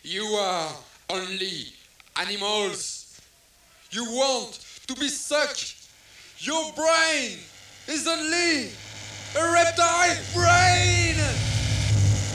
You are only animals. You want to be sucked. Your brain is only a reptile.